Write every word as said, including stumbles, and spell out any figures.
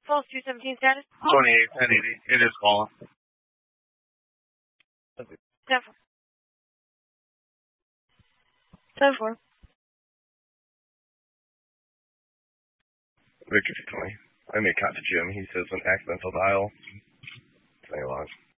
False two seventeen status. twenty-eight ten eighty. It is calling. ten four. ten four. Victor two twenty. I made cut to Jim. He says an accidental dial. Twenty logs.